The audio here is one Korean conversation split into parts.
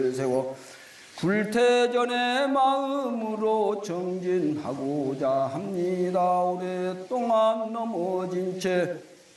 세워 불태전의 마음으로 정진하고자 합니다. 오랫동안 넘어진 채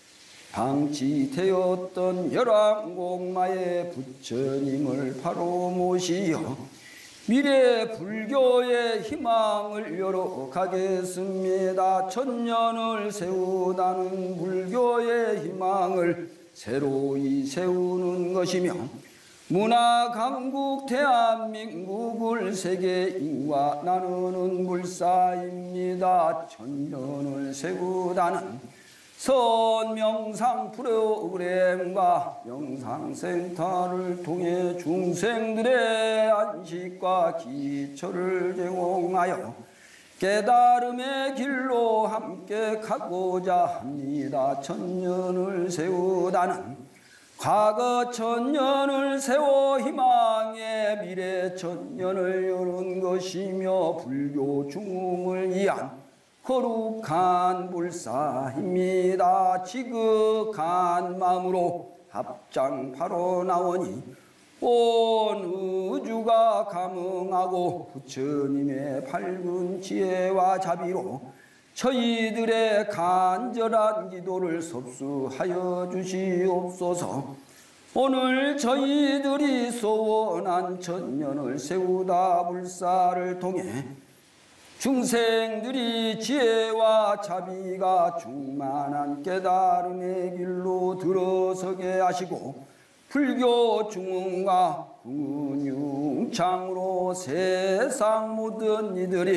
방치되었던 열왕공마의 부처님을 바로 모시어 미래 불교의 희망을 열어가겠습니다. 천년을 세우다는 불교의 희망을 새로이 세우는 것이며 문화 강국 대한민국을 세계인과 나누는 불사입니다. 천년을 세우다는 선명상 프로그램과 명상센터를 통해 중생들의 안식과 기초를 제공하여 깨달음의 길로 함께 가고자 합니다. 천년을 세우다는 과거 천년을 세워 희망의 미래 천년을 여는 것이며 불교 중흥을 위한 거룩한 불사입니다. 지극한 마음으로 합장파로 나오니 온 우주가 감응하고 부처님의 밝은 지혜와 자비로 저희들의 간절한 기도를 섭수하여 주시옵소서. 오늘 저희들이 소원한 천년을 세우다 불사를 통해 중생들이 지혜와 자비가 충만한 깨달음의 길로 들어서게 하시고 불교 중흥과 근융창으로 세상 모든 이들이